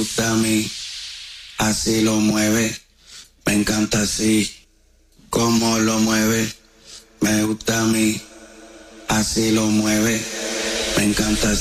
gusta a mí, así lo mueve, me encanta así, como lo mueve, me gusta a mí, así lo mueve, me encanta así.